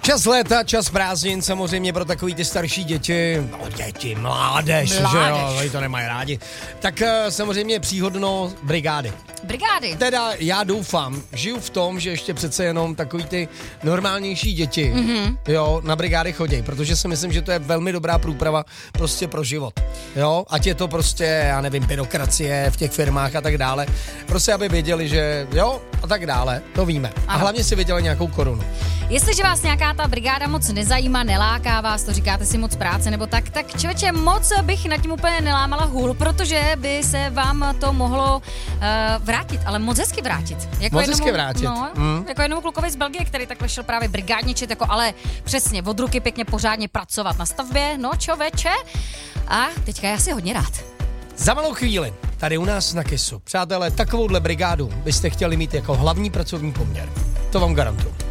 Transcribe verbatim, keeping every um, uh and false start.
Čas léta, čas prázdnin, samozřejmě pro takový ty starší děti, no děti, mládež, Mládež. že jo, oni to nemají rádi, tak uh, samozřejmě příhodno brigády. Brigády. Teda já doufám, žiju v tom, že ještě přece jenom takový ty normálnější děti, mm-hmm. jo, na brigády chodí, protože si myslím, že to je velmi dobrá průprava prostě pro život, jo, ať je to prostě, já nevím, byrokracie v těch firmách a tak dále, prostě aby věděli, že jo, a tak dále, to víme. Ano. A hlavně si věděli nějakou korunu. Jestliže vás nějaká ta brigáda moc nezajímá, neláká vás, to říkáte si moc práce nebo tak, tak člověče, moc bych nad tím úplně nelámala hůl, protože by se vám to mohlo uh, vrátit, ale moc hezky vrátit. Jako moc jednomu, hezky vrátit. No, mm. Jako jednomu klukovi z Belgie, který takhle šel právě brigádničit, jako ale přesně od ruky pěkně pořádně pracovat na stavbě, no čověče. A teďka já si hodně rád. Za malou chvíli, tady u nás na Kissu. Přátelé, takovouhle brigádu byste chtěli mít jako hlavní pracovní poměr. To vám garantuju.